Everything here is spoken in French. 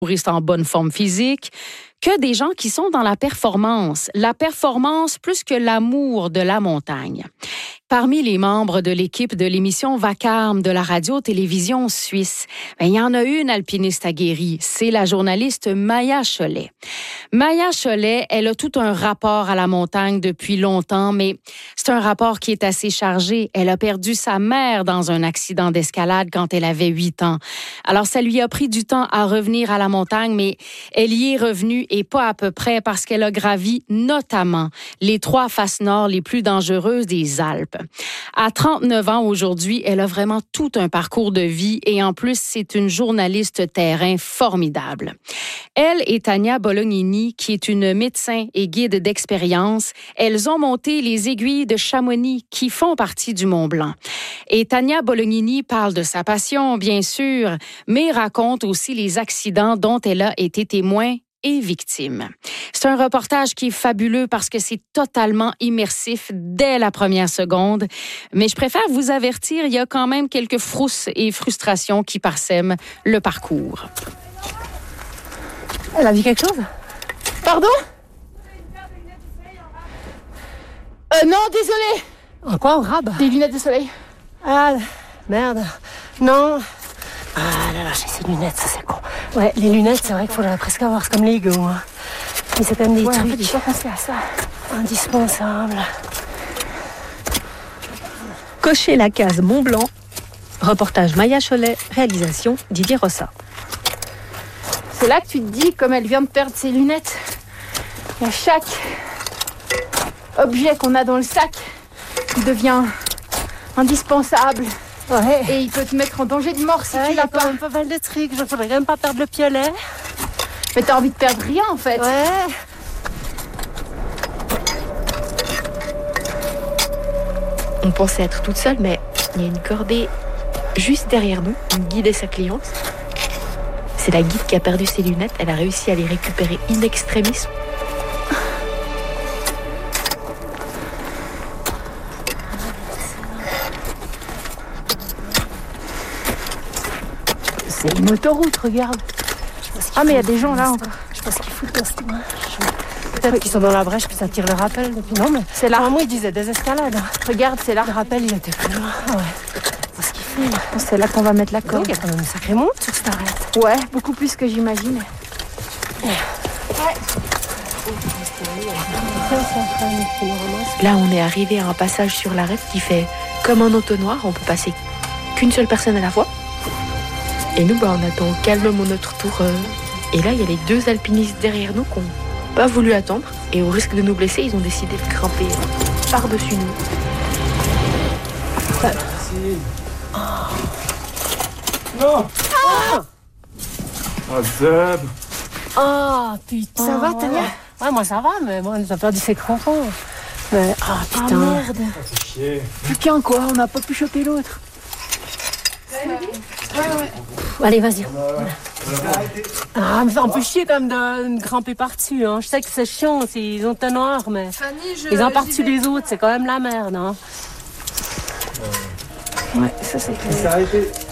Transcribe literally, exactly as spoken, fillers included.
touristes en bonne forme physique, que des gens qui sont dans la performance. La performance plus que l'amour de la montagne. Parmi les membres de l'équipe de l'émission Vacarme de la radio-télévision suisse, bien, il y en a une alpiniste aguerrie, c'est la journaliste Maya Cholet. Maya Cholet, elle a tout un rapport à la montagne depuis longtemps, mais c'est un rapport qui est assez chargé. Elle a perdu sa mère dans un accident d'escalade quand elle avait huit ans. Alors, ça lui a pris du temps à revenir à la montagne, mais elle y est revenue et pas à peu près parce qu'elle a gravi notamment les trois faces nord les plus dangereuses des Alpes. À trente-neuf ans aujourd'hui, elle a vraiment tout un parcours de vie et en plus, c'est une journaliste terrain formidable. Elle et Tania Bolognini, qui est une médecin et guide d'expérience, elles ont monté les aiguilles de Chamonix qui font partie du Mont Blanc. Et Tania Bolognini parle de sa passion, bien sûr, mais raconte aussi les accidents dont elle a été témoin et victime. C'est un reportage qui est fabuleux parce que c'est totalement immersif dès la première seconde. Mais je préfère vous avertir, il y a quand même quelques frousses et frustrations qui parsèment le parcours. Elle a vu quelque chose? Pardon? Euh, non, désolé. En quoi, au rab? Des lunettes de soleil. Ah, merde. Non. Ah là là, j'ai ces lunettes, ça c'est con. Ouais, les lunettes, c'est vrai qu'il faut presque avoir, c'est comme les Lego. Hein. Mais c'est quand même des ouais, trucs. En fait, j'ai pas pensé à ça. Indispensables. Cocher la case Mont Blanc. Reportage Maya Cholet, réalisation Didier Rossa. C'est là que tu te dis, comme elle vient de perdre ses lunettes, il y a chaque objet qu'on a dans le sac qui devient indispensable. Ouais. Et il peut te mettre en danger de mort si ouais, tu l'as pas. Il y a pas. quand même pas mal de trucs, je faudrait même pas perdre le piolet. Mais t'as envie de perdre rien en fait. Ouais. On pensait être toute seule, mais il y a une cordée juste derrière nous, une guide et sa cliente. C'est la guide qui a perdu ses lunettes. Elle a réussi à les récupérer in extremis. C'est une autoroute, regarde. Ah mais il y a des gens là encore. Je sais pas ce qu'ils foutent dans ce moment. Peut-être qu'ils sont dans la brèche puis ça tire le rappel depuis. Non mais c'est là. Enfin, moi ils disaient des escalades. Regarde, c'est là. Le rappel il était plus loin. Ah ouais. C'est ce qu'ils font. C'est là qu'on va mettre la corde. Il y a quand même une sacrée monte sur cette arête. Ouais, beaucoup plus que j'imagine. Ouais. Là, on est arrivé à un passage sur l'arête qui fait comme un entonnoir. On peut passer qu'une seule personne à la fois. Et nous, bah, on attend calmement notre tour. Euh, et là, il y a les deux alpinistes derrière nous qui n'ont pas voulu attendre. Et au risque de nous blesser, ils ont décidé de grimper par-dessus nous. Merci. Oh. Non. Ah, oh, Zeb. Ah, putain. Ça va, Tania? Ouais, moi ça va, mais moi, on a perdu ses crampons. Mais, ah, putain. Ah, merde. Ça fait chier. Plus qu'un, quoi. On n'a pas pu choper l'autre. Ouais, ouais. Allez, vas-y. Ah, mais ça en peut chier quand même de, de grimper par-dessus. Hein. Je sais que c'est chiant, c'est, ils ont un noir, mais Fanny, je, ils ont par-dessus les autres, c'est quand même la merde. Hein. Ouais, ça c'est clair. Il s'est arrêté.